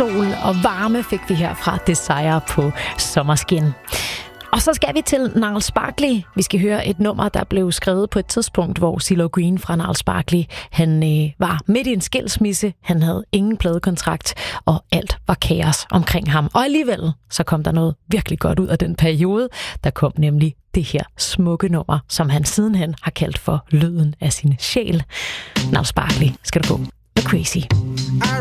sol og varme fik vi her fra Desire på Sommerskin. Og så skal vi til Gnarls Barkley. Vi skal høre et nummer, der blev skrevet på et tidspunkt, hvor CeeLo Green fra Gnarls Barkley, han var midt i en skilsmisse. Han havde ingen pladekontrakt, og alt var kaos omkring ham. Og alligevel, så kom der noget virkelig godt ud af den periode. Der kom nemlig det her smukke nummer, som han sidenhen har kaldt for lyden af sin sjæl. Gnarls Barkley skal du få. The Crazy.